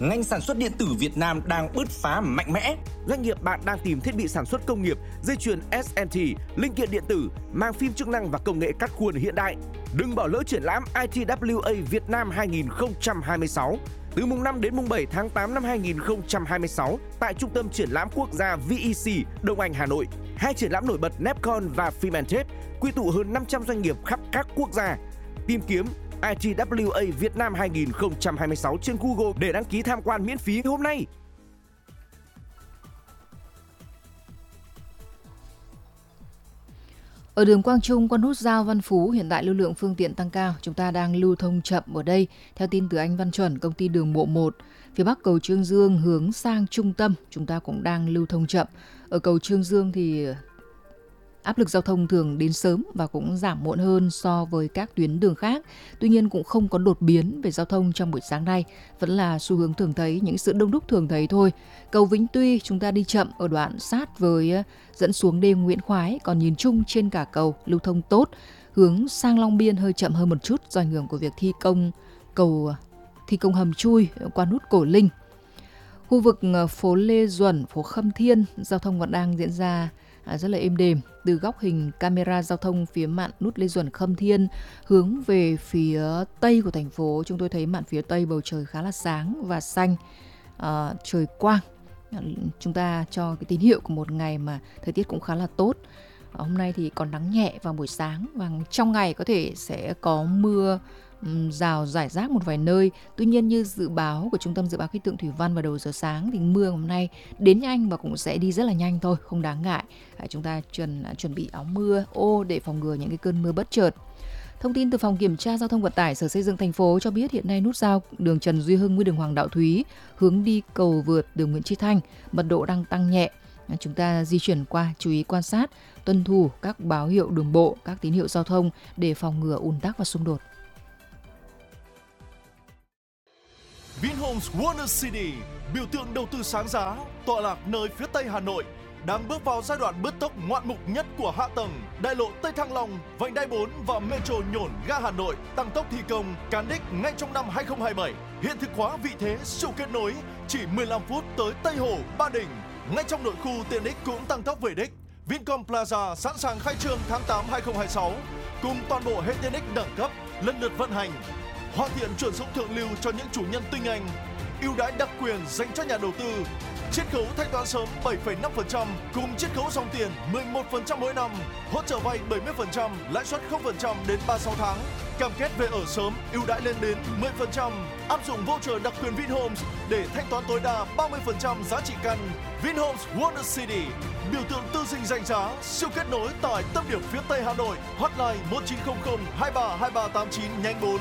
ngành sản xuất điện tử Việt Nam đang bứt phá mạnh mẽ. Doanh nghiệp bạn đang tìm thiết bị sản xuất công nghiệp, dây chuyền SMT, linh kiện điện tử, màng phim chức năng và công nghệ cắt khuôn hiện đại. Đừng bỏ lỡ triển lãm ITWA Việt Nam 2026 từ mùng 5 đến mùng 7 tháng 8 năm 2026 tại Trung tâm Triển lãm Quốc gia VEC, Đông Anh, Hà Nội. Hai triển lãm nổi bật Nepcon và Filmentech quy tụ hơn 500 doanh nghiệp khắp các quốc gia. Tìm kiếm ITWA Việt Nam 2026 trên Google để đăng ký tham quan miễn phí hôm nay. Ở đường Quang Trung qua nút giao Văn Phú, hiện tại lưu lượng phương tiện tăng cao. Chúng ta đang lưu thông chậm ở đây. Theo tin từ anh Văn Chuẩn, công ty đường bộ 1, phía bắc cầu Trương Dương hướng sang trung tâm, chúng ta cũng đang lưu thông chậm. Ở cầu Trương Dương thì áp lực giao thông thường đến sớm và cũng giảm muộn hơn so với các tuyến đường khác. Tuy nhiên cũng không có đột biến về giao thông trong buổi sáng nay, vẫn là xu hướng thường thấy, những sự đông đúc thường thấy thôi. Cầu Vĩnh Tuy chúng ta đi chậm ở đoạn sát với dẫn xuống đê Nguyễn Khoái, còn nhìn chung trên cả cầu lưu thông tốt. Hướng sang Long Biên hơi chậm hơn một chút do ảnh hưởng của việc thi công hầm chui qua nút Cổ Linh. Khu vực phố Lê Duẩn, phố Khâm Thiên, giao thông còn đang diễn ra rất là êm đềm. Từ góc hình camera giao thông phía mạn nút Lê Duẩn Khâm Thiên hướng về phía tây của thành phố, chúng tôi thấy mạn phía tây bầu trời khá là sáng và xanh, trời quang. Chúng ta cho cái tín hiệu của một ngày mà thời tiết cũng khá là tốt. Hôm nay thì còn nắng nhẹ vào buổi sáng và trong ngày có thể sẽ có mưa rào rải rác một vài nơi. Tuy nhiên như dự báo của Trung tâm Dự báo Khí tượng Thủy văn vào đầu giờ sáng thì mưa hôm nay đến nhanh và cũng sẽ đi rất là nhanh thôi, không đáng ngại. Chúng ta chuẩn bị áo mưa, ô để phòng ngừa những cái cơn mưa bất chợt. Thông tin từ Phòng Kiểm tra Giao thông Vận tải Sở Xây dựng thành phố cho biết hiện nay nút giao đường Trần Duy Hưng với đường Hoàng Đạo Thúy hướng đi cầu vượt đường Nguyễn Chí Thanh, mật độ đang tăng nhẹ. Chúng ta di chuyển qua, chú ý quan sát, tuân thủ các báo hiệu đường bộ, các tín hiệu giao thông để phòng ngừa ùn tắc và xung đột. Vinhomes Wonder City, biểu tượng đầu tư sáng giá, tọa lạc nơi phía tây Hà Nội, đang bước vào giai đoạn bứt tốc ngoạn mục nhất của hạ tầng. Đại lộ Tây Thăng Long, vành đai 4 và Metro Nhổn ga Hà Nội tăng tốc thi công, cán đích ngay trong năm 2027. Hiện thực hóa vị thế siêu kết nối, chỉ 15 phút tới Tây Hồ, Ba Đình. Ngay trong nội khu tiện ích cũng tăng tốc về đích. Vincom Plaza sẵn sàng khai trương tháng 8 2026, cùng toàn bộ hệ tiện ích đẳng cấp lần lượt vận hành. Hoàn thiện chuẩn sống thượng lưu cho những chủ nhân tinh anh, ưu đãi đặc quyền dành cho nhà đầu tư, chiết khấu thanh toán sớm 7,5% cùng chiết khấu dòng tiền 11% mỗi năm, hỗ trợ vay 70%, lãi suất 0% đến 36 tháng, cam kết về ở sớm, ưu đãi lên đến 10%, áp dụng voucher đặc quyền Vinhomes để thanh toán tối đa 30% giá trị căn. Vinhomes Wonder City, biểu tượng tư dinh danh giá, siêu kết nối tại tâm điểm phía tây Hà Nội, hotline 1900 23 2389 nhánh 4.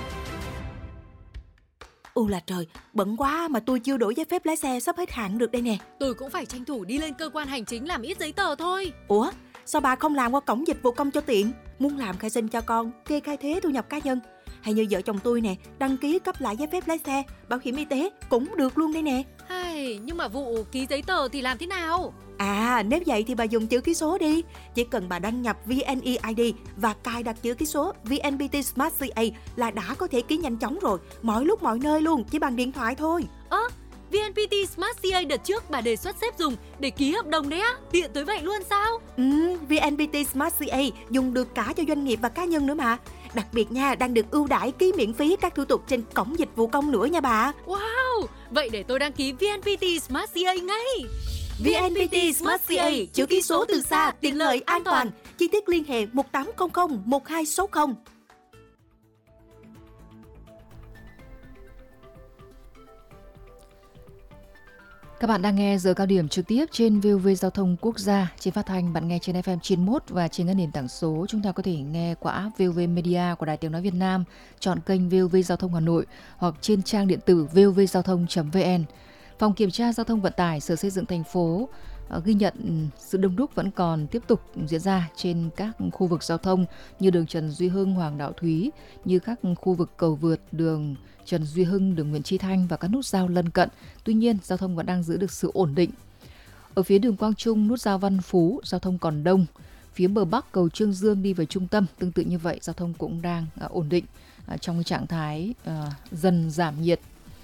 Là trời, bận quá mà tôi chưa đổi giấy phép lái xe, sắp hết hạn được đây nè. Tôi cũng phải tranh thủ đi lên cơ quan hành chính làm ít giấy tờ thôi. Ủa, sao bà không làm qua cổng dịch vụ công cho tiện? Muốn làm khai sinh cho con, kê khai thuế thu nhập cá nhân, hay như vợ chồng tôi nè, đăng ký cấp lại giấy phép lái xe, bảo hiểm y tế cũng được luôn đây nè. Nhưng mà vụ ký giấy tờ thì làm thế nào? Nếu vậy thì bà dùng chữ ký số đi. Chỉ cần bà đăng nhập VNeID và cài đặt chữ ký số VNPT Smart CA là đã có thể ký nhanh chóng rồi, mọi lúc mọi nơi luôn, chỉ bằng điện thoại thôi. VNPT Smart CA đợt trước bà đề xuất sếp dùng để ký hợp đồng đấy á, tiện tới vậy luôn sao? VNPT Smart CA dùng được cả cho doanh nghiệp và cá nhân nữa mà. Đặc biệt nha, đang được ưu đãi ký miễn phí các thủ tục trên cổng dịch vụ công nữa nha bà. Wow, vậy để tôi đăng ký VNPT Smart CA ngay. VNPT Smart CA, chữ ký số từ xa, tiện lợi, an toàn. Chi tiết liên hệ 1800 1260. Các bạn đang nghe giờ cao điểm trực tiếp trên VOV Giao thông Quốc gia. Trên phát thanh bạn nghe trên FM 91 và trên các nền tảng số chúng ta có thể nghe qua app VOV Media của Đài Tiếng nói Việt Nam, chọn kênh VOV Giao thông Hà Nội hoặc trên trang điện tử vovgiaothong.vn. Phòng Kiểm tra Giao thông Vận tải Sở Xây dựng thành phố ghi nhận sự đông đúc vẫn còn tiếp tục diễn ra trên các khu vực giao thông như đường Trần Duy Hưng, Hoàng Đạo Thúy, như các khu vực cầu vượt đường Trần Duy Hưng, đường Nguyễn Chí Thanh và các nút giao lân cận. Tuy nhiên, giao thông vẫn đang giữ được sự ổn định. Ở phía đường Quang Trung, nút giao Văn Phú, giao thông còn đông. Phía bờ Bắc, cầu Trương Dương đi về trung tâm, tương tự như vậy, giao thông cũng đang ổn định trong trạng thái dần giảm nhiệt.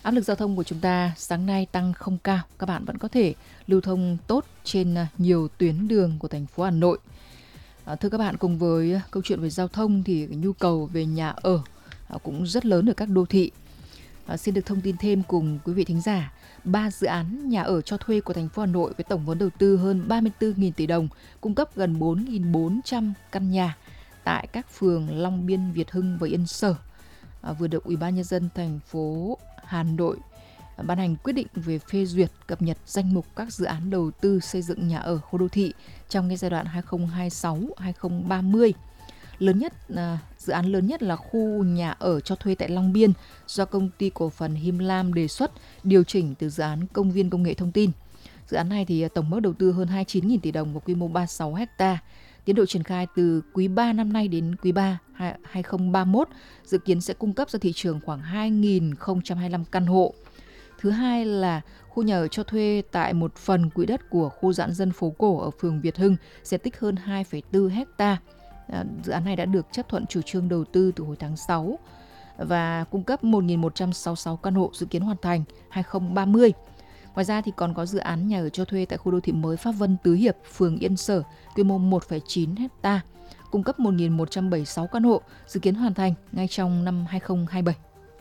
Áp lực giao thông của chúng ta sáng nay tăng không cao, các bạn vẫn có thể lưu thông tốt trên nhiều tuyến đường của thành phố Hà Nội. Thưa các bạn, cùng với câu chuyện về giao thông thì nhu cầu về nhà ở cũng rất lớn ở các đô thị. Xin được thông tin thêm cùng quý vị thính giả, 3 dự án nhà ở cho thuê của thành phố Hà Nội với tổng vốn đầu tư hơn 34.000 tỷ đồng, cung cấp gần 4.400 căn nhà tại các phường Long Biên, Việt Hưng và Yên Sở, vừa được Ủy ban nhân dân thành phố Hà Nội ban hành quyết định về phê duyệt cập nhật danh mục các dự án đầu tư xây dựng nhà ở khu đô thị trong cái giai đoạn 2026-2030. Dự án lớn nhất là khu nhà ở cho thuê tại Long Biên do công ty cổ phần Him Lam đề xuất điều chỉnh từ dự án công viên công nghệ thông tin. Dự án này thì tổng mức đầu tư hơn 29.000 tỷ đồng và quy mô 36 ha. Tiến độ triển khai từ quý 3 năm nay đến quý 3 2031, dự kiến sẽ cung cấp ra thị trường khoảng 2.025 căn hộ. Thứ hai là khu nhà ở cho thuê tại một phần quỹ đất của khu giãn dân phố cổ ở phường Việt Hưng, diện tích hơn 2,4 ha. Dự án này đã được chấp thuận chủ trương đầu tư từ hồi tháng 6 và cung cấp 1.166 căn hộ, dự kiến hoàn thành 2030. Ngoài ra thì còn có dự án nhà ở cho thuê tại khu đô thị mới Pháp Vân Tứ Hiệp, phường Yên Sở, quy mô 1,9 ha, cung cấp 1.176 căn hộ, dự kiến hoàn thành ngay trong năm 2027.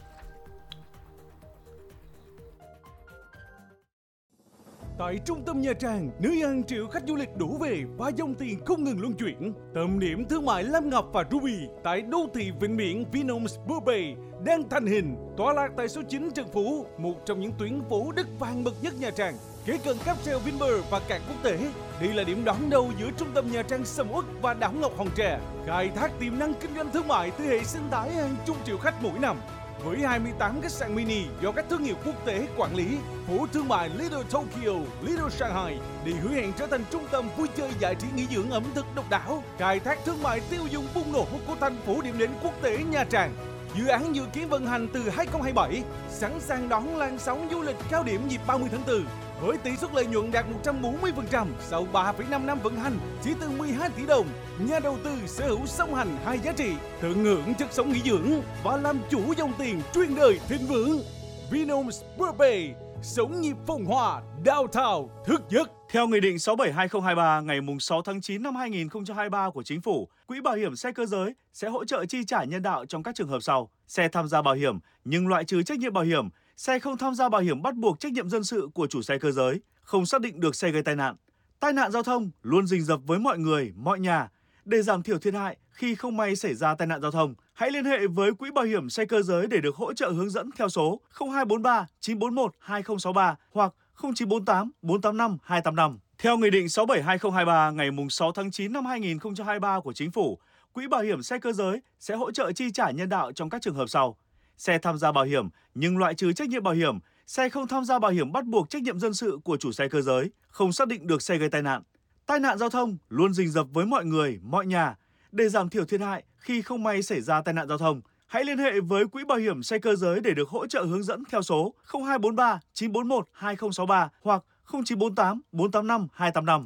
Tại trung tâm Nha Trang, nơi hàng triệu khách du lịch đổ về và dòng tiền không ngừng luân chuyển. Tâm điểm thương mại Lam Ngọc và Ruby tại đô thị ven biển Vinhomes Bourbay đang thành hình, tọa lạc tại số 9 Trần Phú, một trong những tuyến phố đất vàng bậc nhất Nha Trang. Kế cận cáp treo Vinpearl và cảng quốc tế, đây là điểm đón đầu giữa trung tâm Nha Trang sầm uất và đảo Ngọc Hòn Tre, khai thác tiềm năng kinh doanh thương mại từ hệ sinh thái hàng chục triệu khách mỗi năm. Với 28 khách sạn mini do các thương hiệu quốc tế quản lý, phố thương mại Little Tokyo, Little Shanghai đi hứa hẹn trở thành trung tâm vui chơi giải trí nghỉ dưỡng ẩm thực độc đáo, khai thác thương mại tiêu dùng bùng nổ của thành phố điểm đến quốc tế Nha Trang. Dự án dự kiến vận hành từ 2027, sẵn sàng đón làn sóng du lịch cao điểm dịp 30 tháng 4. Với tỷ suất lợi nhuận đạt 140% sau 3,5 năm vận hành, chỉ từ 12 tỷ đồng, nhà đầu tư sở hữu song hành hai giá trị, tận hưởng chất sống nghỉ dưỡng và làm chủ dòng tiền truyền đời thịnh vượng. Vinhomes Bourbay, sống nhịp phồn hoa, downtown thức giấc. Theo Nghị định 67/2023 ngày 6 tháng 9 năm 2023 của Chính phủ, Quỹ Bảo hiểm xe cơ giới sẽ hỗ trợ chi trả nhân đạo trong các trường hợp sau: xe tham gia bảo hiểm nhưng loại trừ trách nhiệm bảo hiểm, xe không tham gia bảo hiểm bắt buộc trách nhiệm dân sự của chủ xe cơ giới, không xác định được xe gây tai nạn giao thông luôn rình rập với mọi người, mọi nhà. Để giảm thiểu thiệt hại khi không may xảy ra tai nạn giao thông, hãy liên hệ với Quỹ Bảo hiểm xe cơ giới để được hỗ trợ hướng dẫn theo số 0243 941 2063 hoặc 0948 485 285. Theo Nghị định 67/2023 ngày 6 tháng 9 năm 2023 của Chính phủ, Quỹ Bảo hiểm xe cơ giới sẽ hỗ trợ chi trả nhân đạo trong các trường hợp sau: xe tham gia bảo hiểm nhưng loại trừ trách nhiệm bảo hiểm, xe không tham gia bảo hiểm bắt buộc trách nhiệm dân sự của chủ xe cơ giới, không xác định được xe gây tai nạn giao thông luôn rình rập với mọi người, mọi nhà. Để giảm thiểu thiệt hại khi không may xảy ra tai nạn giao thông, hãy liên hệ với Quỹ Bảo hiểm xe cơ giới để được hỗ trợ hướng dẫn theo số 0243 941 2063 hoặc 0948 485 285.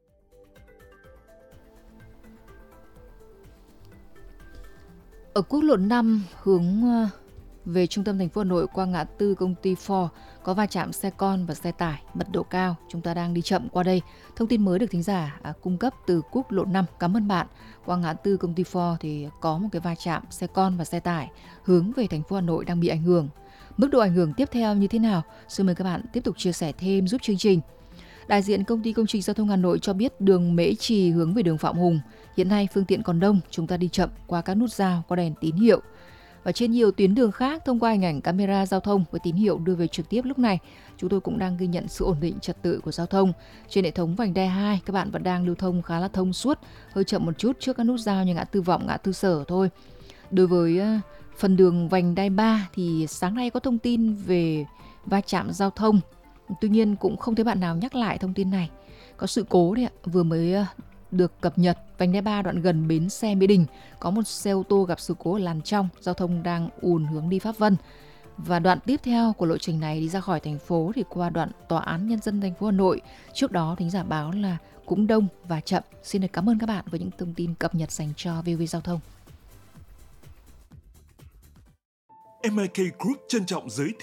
Ở quốc lộ 5 hướng về trung tâm thành phố Hà Nội qua ngã tư công ty Ford có va chạm xe con và xe tải mật độ cao. Chúng ta đang đi chậm qua đây. Thông tin mới được thính giả cung cấp từ quốc lộ 5. Cảm ơn bạn. Qua ngã tư công ty Ford thì có một cái va chạm xe con và xe tải hướng về thành phố Hà Nội đang bị ảnh hưởng. Mức độ ảnh hưởng tiếp theo như thế nào? Xin mời các bạn tiếp tục chia sẻ thêm giúp chương trình. Đại diện Công ty Công trình Giao thông Hà Nội cho biết đường Mễ Trì hướng về đường Phạm Hùng. Hiện nay phương tiện còn đông, chúng ta đi chậm qua các nút giao, qua đèn tín hiệu. Và trên nhiều tuyến đường khác, thông qua hình ảnh camera giao thông với tín hiệu đưa về trực tiếp lúc này, chúng tôi cũng đang ghi nhận sự ổn định trật tự của giao thông. Trên hệ thống vành đai 2, các bạn vẫn đang lưu thông khá là thông suốt, hơi chậm một chút trước các nút giao như ngã tư Vọng, ngã tư Sở thôi. Đối với phần đường vành đai 3 thì sáng nay có thông tin về va chạm giao thông. Tuy nhiên cũng không thấy bạn nào nhắc lại thông tin này. Có sự cố đấy ạ, vừa mới được cập nhật. Vành đai 3 đoạn gần bến xe Mỹ Đình có một xe ô tô gặp sự cố ở làn trong, giao thông đang ùn hướng đi Pháp Vân. Và đoạn tiếp theo của lộ trình này đi ra khỏi thành phố thì qua đoạn Tòa án Nhân dân thành phố Hà Nội. Trước đó thính giả báo là cũng đông và chậm. Xin được cảm ơn các bạn với những thông tin cập nhật dành cho VOV Giao thông. MIK Group trân trọng giới thiệu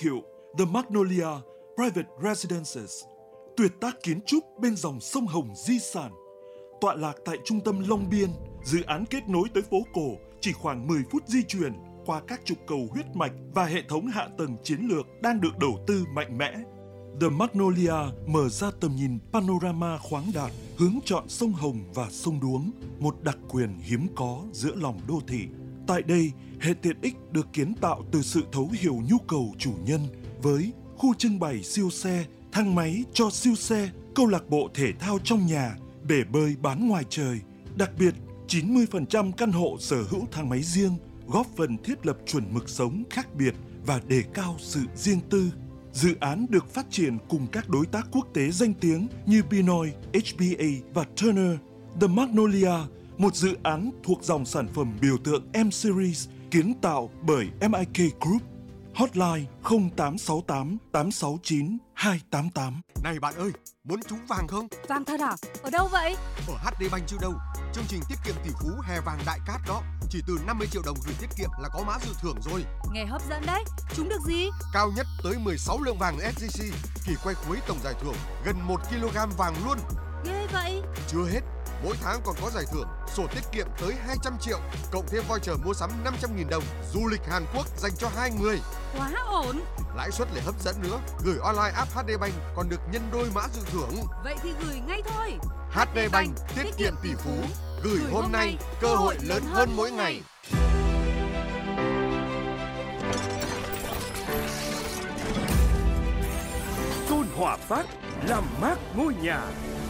The Magnolia Private Residences, tuyệt tác kiến trúc bên dòng sông Hồng di sản. Tọa lạc tại trung tâm Long Biên, dự án kết nối tới phố cổ chỉ khoảng 10 phút di chuyển qua các trục cầu huyết mạch và hệ thống hạ tầng chiến lược đang được đầu tư mạnh mẽ. The Magnolia mở ra tầm nhìn panorama khoáng đạt, hướng chọn sông Hồng và sông Đuống, một đặc quyền hiếm có giữa lòng đô thị. Tại đây, hệ tiện ích được kiến tạo từ sự thấu hiểu nhu cầu chủ nhân với khu trưng bày siêu xe, thang máy cho siêu xe, câu lạc bộ thể thao trong nhà, bể bơi bán ngoài trời. Đặc biệt, 90% căn hộ sở hữu thang máy riêng, góp phần thiết lập chuẩn mực sống khác biệt và đề cao sự riêng tư. Dự án được phát triển cùng các đối tác quốc tế danh tiếng như Pinoy, HBA và Turner. The Magnolia, một dự án thuộc dòng sản phẩm biểu tượng M-Series kiến tạo bởi MIK Group. Hotline 0868 869 288. Này bạn ơi, muốn trúng vàng không? Vàng thật à? Ở đâu vậy? Ở HD Bank chứ đâu. Chương trình tiết kiệm tỷ phú hè vàng đại cát đó. Chỉ từ 50 triệu đồng gửi tiết kiệm là có mã dự thưởng rồi. Nghe hấp dẫn đấy. Trúng được gì? Cao nhất tới 16 lượng vàng SJC. Kỳ quay cuối tổng giải thưởng gần 1 kg vàng luôn. Ghê vậy. Chưa hết, mỗi tháng còn có giải thưởng sổ tiết kiệm tới 200 triệu, cộng thêm voucher mua sắm 500.000 đồng, du lịch Hàn Quốc dành cho 2 người. Quá ổn. Lãi suất lại hấp dẫn nữa, gửi online app HD Bank còn được nhân đôi mã dự thưởng. Vậy thì gửi ngay thôi. HD Bank, tiết kiệm tỷ phú, gửi hôm nay, cơ hội lớn hơn mỗi ngày. Tôn Hòa Phát làm mát ngôi nhà.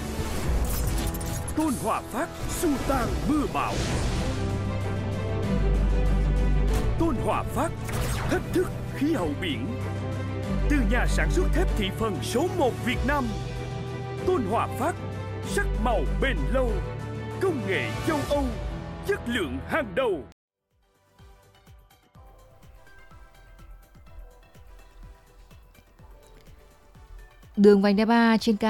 Tôn Hòa Phát xua tan mưa bão. Tôn Hòa Phát thách thức khí hậu biển. Từ nhà sản xuất thép thị phần số 1 Việt Nam, Tôn Hòa Phát sắc màu bền lâu, công nghệ châu Âu, chất lượng hàng đầu. Đường vành đai 3 trên cao